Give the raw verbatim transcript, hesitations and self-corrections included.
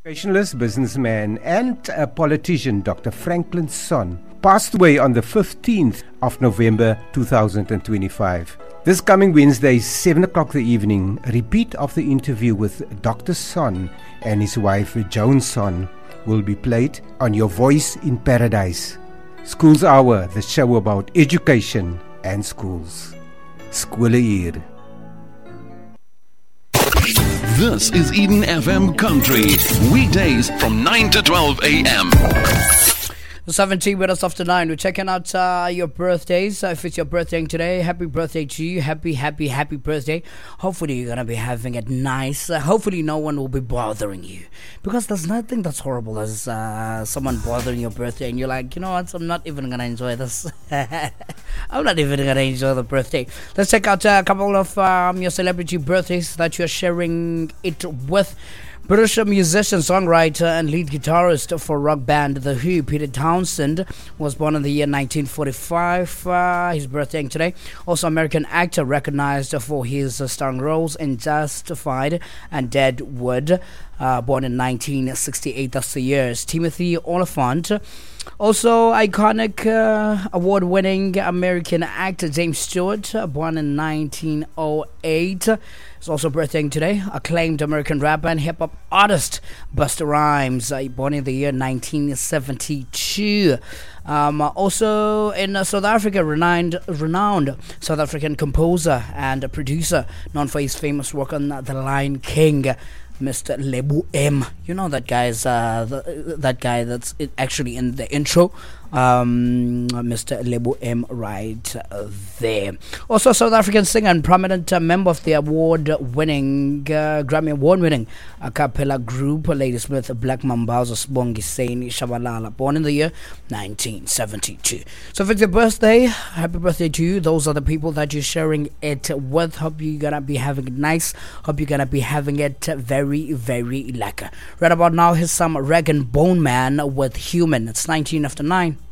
Educationalist, businessman, and a politician, Doctor Franklin Sonn, passed away on the fifteenth of November two thousand twenty-five. This coming Wednesday, seven o'clock the evening, a repeat of the interview with Doctor Sonn and his wife, Joan Sonn, will be played on Your Voice in Paradise. Schools Hour, the show about education and schools. Skole hier. This is Eden F M Country, weekdays from nine to twelve a.m. seventeen minutes after nine, we're checking out uh, your birthdays. Uh, if it's your birthday today, happy birthday to you. Happy, happy, happy birthday. Hopefully you're going to be having it nice. Uh, hopefully no one will be bothering you. Because there's nothing that's horrible as uh, someone bothering your birthday and you're like, you know what, I'm not even going to enjoy this. I'm not even going to enjoy the birthday. Let's check out uh, a couple of um, your celebrity birthdays that you're sharing it with. British musician, songwriter, and lead guitarist for rock band The Who, Peter Townsend, was born in the year nineteen forty-five. Uh, his birthday today. Also, American actor recognized for his uh, starring roles in Justified and Deadwood, uh, born in nineteen sixty-eight. That's the years. Timothy Oliphant. Also, iconic uh, award-winning American actor James Stewart, uh, born in nineteen oh eight. It's also birthday today. Acclaimed American rapper and hip-hop artist Busta Rhymes, uh, born in the year nineteen seventy-two. Um, also in uh, South Africa, renowned, renowned South African composer and producer, known for his famous work on uh, The Lion King, Mister Lebo M. You know that guy's uh, the, that guy that's actually in the intro, um, Mister Lebo M, right there. Also, South African singer and prominent uh, member of the award-winning uh, Grammy Award-winning a cappella group Ladysmith Black Mambazo Sibongiseni Shabalala, born in the year nineteen seventy-two. So if it's your birthday, happy birthday to you. Those are the people that you're sharing it with. Hope you're gonna be having it nice. Hope you're gonna be having it very Very, very lekker. Right about now, here's some Rag and Bone Man with Human. It's nineteen after nine.